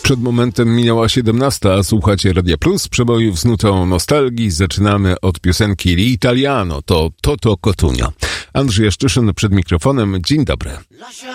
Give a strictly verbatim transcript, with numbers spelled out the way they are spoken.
Przed momentem minęła siedemnasta, a słuchacie Radia Plus, przebojów z nutą nostalgii. Zaczynamy od piosenki L'Italiano, to Toto Cotugno. Andrzej Jaszczyszyn przed mikrofonem. Dzień dobry.